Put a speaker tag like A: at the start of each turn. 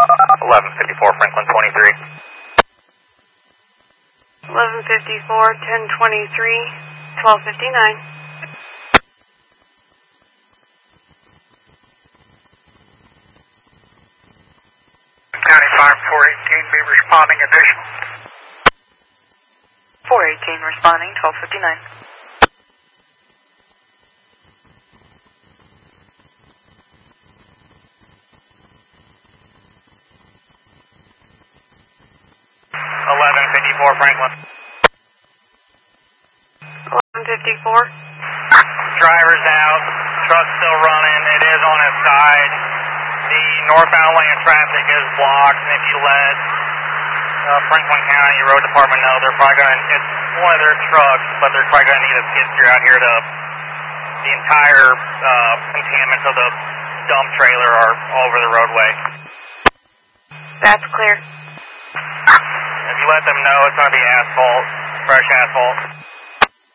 A: 1154 Franklin 23.
B: 1154, 1023, 1259.
C: County Farm 418, be responding additional.
B: 418 responding, 1259.
A: Franklin.
B: 1154.
A: Driver's out. Truck's still running. It is on its side. The northbound lane of traffic is blocked, and if you let Franklin County Road Department know, they're probably going to, it's one of their trucks, but they're probably going to need a skid steer out here to, the entire contaminants of the dump trailer are all over the roadway.
B: That's clear.
A: If you let them know, it's going to be asphalt, fresh asphalt.